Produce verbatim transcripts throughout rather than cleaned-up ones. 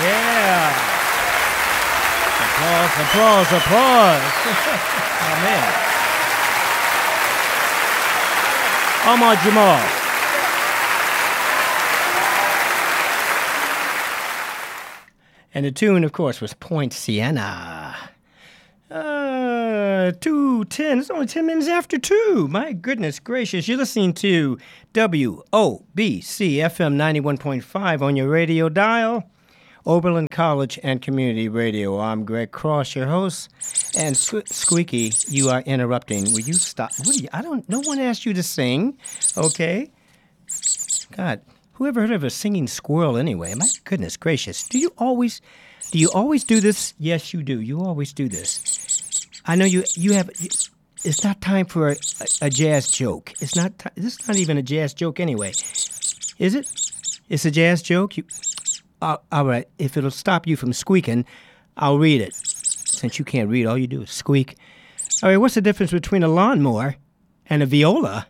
Yeah. Applause, applause, applause. Oh, man. Ahmad Jamal. And the tune, of course, was Point Siena. Uh, two ten. It's only ten minutes after two. My goodness gracious. You're listening to W O B C F M ninety-one point five on your radio dial. Oberlin College and Community Radio. I'm Greg Cross, your host. And Sque- Squeaky, you are interrupting. Will you stop? What are you, I don't, no one asked you to sing, okay? God, whoever heard of a singing squirrel anyway? My goodness gracious. Do you always, do you always do this? Yes, you do. You always do this. I know you, you have, it's not time for a, a, a jazz joke. It's not, t- this is not even a jazz joke anyway. Is it? It's a jazz joke? You... Uh, all right, if it'll stop you from squeaking, I'll read it. Since you can't read, all you do is squeak. All right, what's the difference between a lawnmower and a viola?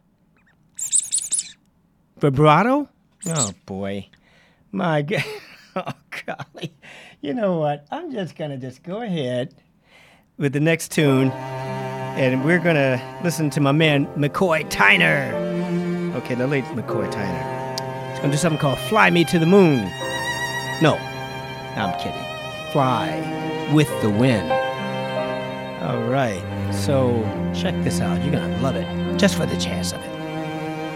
Vibrato? Oh, boy. My God. Oh, golly. You know what? I'm just going to just go ahead with the next tune, and we're going to listen to my man, McCoy Tyner. Okay, the late McCoy Tyner. He's going to do something called Fly Me to the Moon. No, I'm kidding. Fly with the wind. All right, so check this out. You're going to love it just for the jazz of it.